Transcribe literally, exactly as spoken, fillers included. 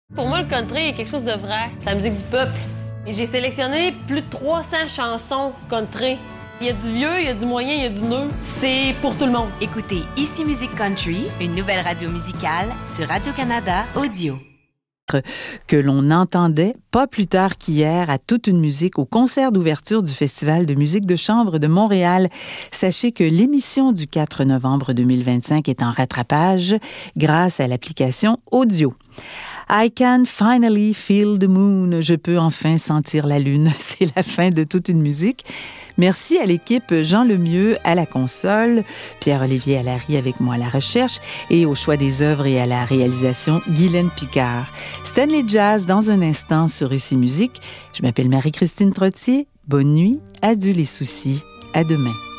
Pour moi, le country est quelque chose de vrai. C'est la musique du peuple. Et j'ai sélectionné plus de trois cents chansons country. Il y a du vieux, il y a du moyen, il y a du neuf. C'est pour tout le monde. Écoutez Ici Musique Country, une nouvelle radio musicale sur Radio-Canada Audio. Que l'on entendait pas plus tard qu'hier à Toute une musique au concert d'ouverture du Festival de musique de chambre de Montréal. Sachez que l'émission du quatre novembre deux mille vingt-cinq est en rattrapage grâce à l'application Audio. I can finally feel the moon. Je peux enfin sentir la lune. C'est la fin de Toute une musique. Merci à l'équipe Jean Lemieux à la console, Pierre-Olivier Allary avec moi à la recherche et au choix des œuvres et à la réalisation, Guylaine Picard. Stanley Jazz dans un instant sur Ici Musique. Je m'appelle Marie-Christine Trottier. Bonne nuit, adieu les soucis, à demain.